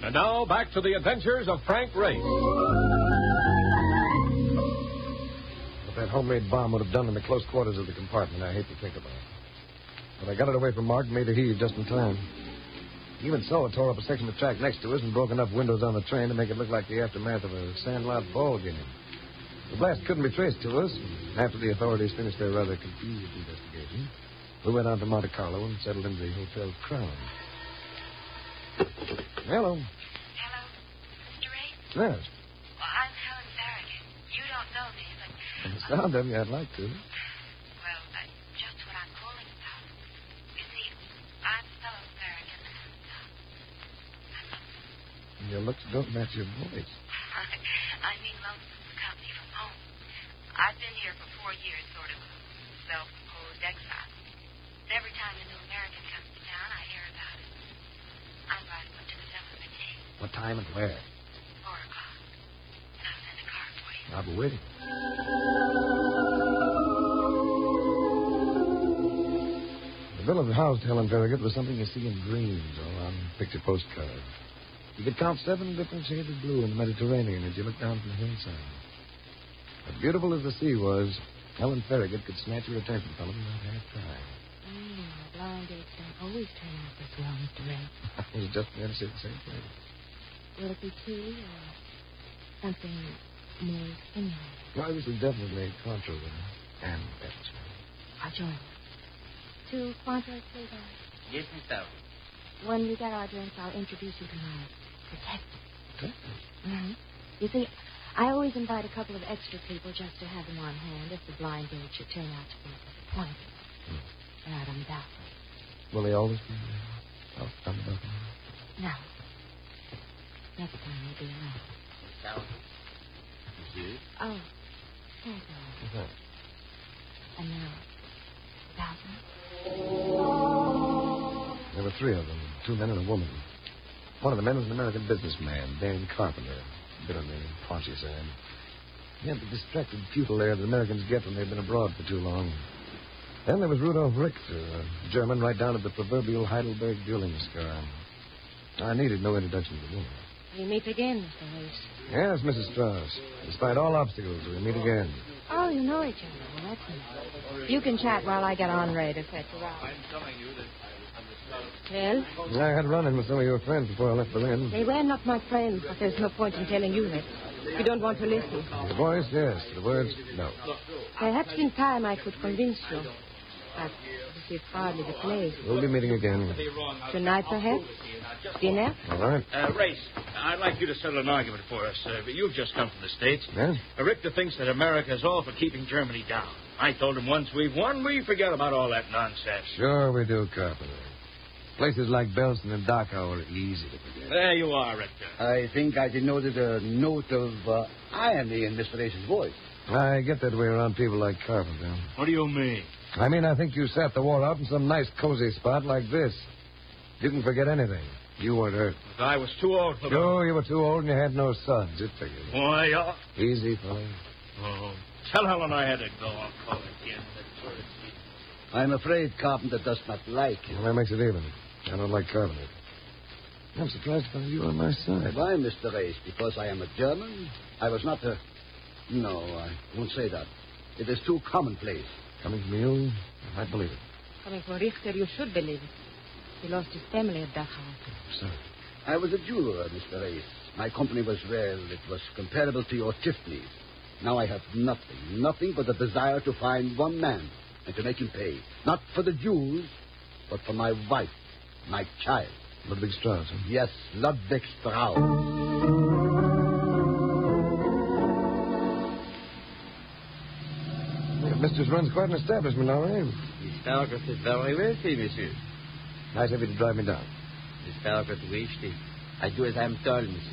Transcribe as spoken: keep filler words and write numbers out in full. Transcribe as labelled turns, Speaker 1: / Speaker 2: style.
Speaker 1: And now, back to the adventures of Frank Race.
Speaker 2: What that homemade bomb would have done in the close quarters of the compartment, I hate to think about. But I got it away from Mark and made a heave just in time. Even so, it tore up a section of track next to us and broke enough windows on the train to make it look like the aftermath of a sandlot ball game. The blast couldn't be traced to us, and after the authorities finished their rather confused investigation, we went on to Monte Carlo and settled in the Hotel Crown. Hello.
Speaker 3: Hello, Mister Ray?
Speaker 2: Yes.
Speaker 3: Well, I'm Helen Farragut. You don't know me, but...
Speaker 2: From the sound of you, I'd like to.
Speaker 3: Well, that's just what I'm calling about. You see, I'm Helen Farragut, and uh,
Speaker 2: Your looks don't match your voice.
Speaker 3: I mean lonesome company from home. I've been here for four years, sort of a self-imposed exile. And every time a new American comes to town, I hear about it. I'm riding up to the Zellerman.
Speaker 2: What time and where?
Speaker 3: Four o'clock. And I'll send a car for you.
Speaker 2: I'll be waiting. The bill of the house, Helen Farragut, was something you see in dreams or on picture postcards. You could count seven different shades of blue in the Mediterranean as you looked down from the hillside. But beautiful as the sea was, Helen Farragut could snatch your attention from it in not half time.
Speaker 3: Mm, the blind dates don't always turn out this well, Mister Ray.
Speaker 2: I was just going to say the same thing.
Speaker 3: Will it be tea or something more stimulating?
Speaker 2: No, this is definitely Cointreau and that's
Speaker 3: I'll join you. Two Cointreau, please.
Speaker 4: Yes, Miss Farragut.
Speaker 3: When we get our drinks, I'll introduce you to my detective.
Speaker 2: Detective?
Speaker 3: Mm-hmm. You see, I always invite a couple of extra people just to have them on hand if the blind date should turn out to be disappointing.
Speaker 2: Hmm.
Speaker 3: They're out on the balcony.
Speaker 2: Will they always be there? Out on the balcony?
Speaker 3: No. Next time we'll be alone.
Speaker 4: Miss Farragut. Monsieur?
Speaker 3: Oh, thank you.
Speaker 2: What's that?
Speaker 3: And now, balcony?
Speaker 2: There were three of them, two men and a woman. One of the men was an American businessman, Dan Carpenter, a bit on the paunchy side. He had the distracted, futile air that Americans get when they've been abroad for too long. Then there was Rudolf Richter, a German right down to the proverbial Heidelberg drilling scar. I needed no introduction to the woman.
Speaker 3: We meet again, Mister Race.
Speaker 2: Yes, Missus Strauss. Despite all obstacles, we meet again.
Speaker 3: Oh, you know each other. Well, that's nice. You can chat while I get on ready to fetch around.
Speaker 4: I'm telling you that
Speaker 3: Well?
Speaker 2: I had run-in with some of your friends before I left Berlin.
Speaker 3: They were not my friends, but there's no point in telling you that. You don't want to listen.
Speaker 2: The voice, yes. The words, no.
Speaker 3: Perhaps in time I could convince you. But this is hardly the place.
Speaker 2: We'll be meeting again.
Speaker 3: Tonight, perhaps? Dinner?
Speaker 2: All right.
Speaker 4: Uh, Race, I'd like you to settle an argument for us. Uh, but you've just come from the States.
Speaker 2: Yes?
Speaker 4: Uh, Richter thinks that America's all for keeping Germany down. I told him once we've won, we forget about all that nonsense.
Speaker 2: Sure we do, Carpenter. Places like Belston and Dachau are easy to forget.
Speaker 4: There you are, Richter.
Speaker 5: I think I denoted a note of uh, irony in Mister Race's voice.
Speaker 2: I get that way around people like Carpenter.
Speaker 4: What do you mean?
Speaker 2: I mean, I think you sat the war out in some nice, cozy spot like this. You can forget anything. You weren't hurt.
Speaker 4: But I was too old for
Speaker 2: Sure, you were too old and you had no sons. It figured.
Speaker 4: Why, uh...
Speaker 2: Easy, fella.
Speaker 4: Oh, tell Helen I had to go. I'll call again.
Speaker 5: I'm afraid Carpenter does not like you.
Speaker 2: Well, that makes it even. I don't like Carpenter. I'm surprised to find you on my side.
Speaker 5: Why, Mister Race? Because I am a German? I was not a... No, I won't say that. It is too commonplace.
Speaker 2: Coming from you, I might believe it.
Speaker 3: Coming from Richter, you should believe it. He lost his family at Dachau.
Speaker 2: Sorry.
Speaker 5: I was a jeweler, Mister Race. My company was, well, it was comparable to your Tiffany's. Now I have nothing, nothing but the desire to find one man and to make him pay. Not for the jewels, but for my wife, my child.
Speaker 2: Ludwig Strauss, huh?
Speaker 5: Yes, Ludwig Strauss.
Speaker 2: Yeah, Mistress runs quite an establishment, all right.
Speaker 4: Miss Farragut is very wealthy, monsieur.
Speaker 2: Nice of you to drive me down.
Speaker 4: Miss Farragut wished it. I do as I am told, monsieur.